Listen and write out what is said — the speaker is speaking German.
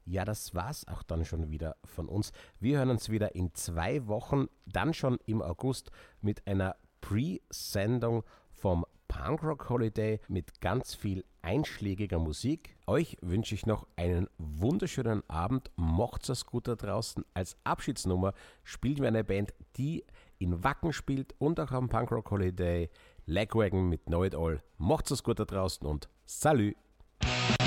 Ja, das war's auch dann schon wieder von uns. Wir hören uns wieder in 2 Wochen, dann schon im August mit einer Pre-Sendung vom Punkrock Holiday mit ganz viel einschlägiger Musik. Euch wünsche ich noch einen wunderschönen Abend. Macht's es gut da draußen. Als Abschiedsnummer spielen wir eine Band, die in Wacken spielt und auch am Punkrock Holiday. Lagwagon mit Know It All. Macht's es gut da draußen und Salü!